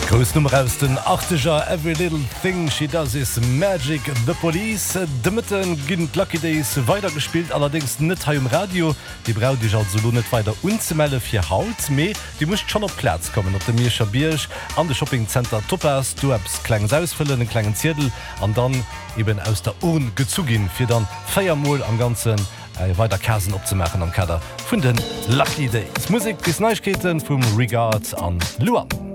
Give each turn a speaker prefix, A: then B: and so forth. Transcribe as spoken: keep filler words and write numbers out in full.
A: Groß Nummer aus den achtziger Every Little Thing She Does Is Magic, The Police. Demmitten ginn Lucky Days weitergespielt, allerdings net ha im Radio. Die Braut die solo net weiter unzemelle fir Haut méi. Die muss schon op Platz kommen op dem Mirscher Biersch an de Shoppingcenter Toppers. Du habst klein ausfüllen, den kleinen Zirdel an dann eben aus der Urn gezugin fir dann Feiermol am ganzen äh, weiter Kasen opzumachen am Kader vun den Lucky Days. Musik bis Neuigkeiten vum Regard an Luan.